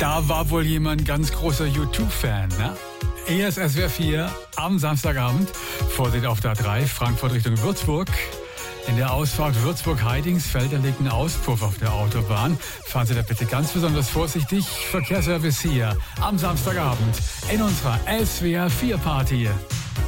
Da war wohl jemand ganz großer YouTube-Fan, ne? Erst SWR 4 am Samstagabend, Vorsicht auf der A3, Frankfurt Richtung Würzburg. In der Ausfahrt Würzburg-Heidingsfeld, da liegt ein Auspuff auf der Autobahn. Fahren Sie da bitte ganz besonders vorsichtig. Verkehrsservice hier am Samstagabend in unserer SWR 4 Party.